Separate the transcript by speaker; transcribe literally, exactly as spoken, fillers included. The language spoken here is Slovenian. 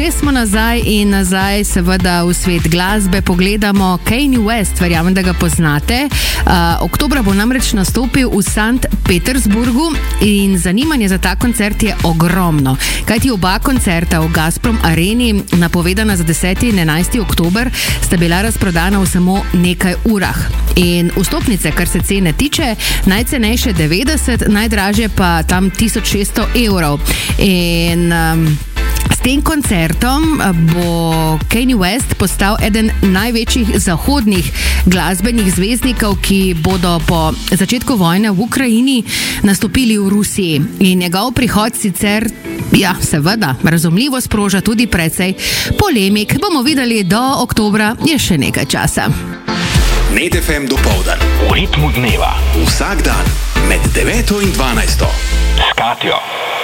Speaker 1: že smo nazaj in nazaj seveda v svet glasbe. Pogledamo Kanye West, verjamem, da ga poznate. Uh, oktobra bo namreč nastopil v Sankt Petersburgu in zanimanje za ta koncert je ogromno. Kajti oba koncerta v Gazprom Areni, napovedana za deseti in enajsti oktober, sta bila razprodana v samo nekaj urah. In vstopnice, kar se cene tiče, najcenejše devetdeset, najdražje pa tam tisoč šeststo evrov. In um, s tem koncertom bo Kanye West postal eden največjih zahodnih glasbenih zvezdnikov, ki bodo po začetku vojne v Ukrajini nastopili v Rusiji. In njegov prihod sicer, ja, seveda, razumljivo sproža tudi precej polemik. Bomo videli, do oktobra je še nekaj časa.
Speaker 2: Net ef em dopoldan. V ritmu dneva. Vsak dan med deveto in dvanajsto. S Katjo.